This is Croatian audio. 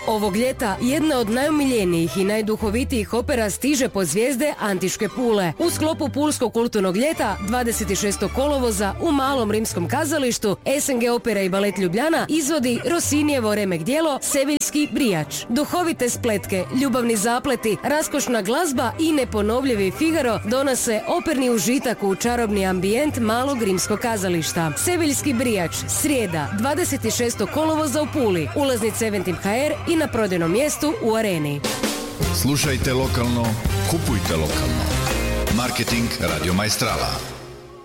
Ovog ljeta jedna od najomiljenijih i najduhovitijih opera stiže pod zvijezde Antiške Pule. U sklopu Pulskog kulturnog ljeta 26. kolovoza u Malom rimskom kazalištu SNG Opera i balet Ljubljana izvodi Rossinijevo remek djelo Seviljski brijač. Duhovite spletke, ljubavni zapleti, raskošna glazba i neponovljivi Figaro donose operni užitak u čarobni ambijent Malog rimskog kazališta. Seviljski brijač, srijeda 26. kolovoza u Puli, ulaznice Eventim.hr i na prodajnom mjestu u Areni. Slušajte lokalno, kupujte lokalno. Marketing Radio Maestrala.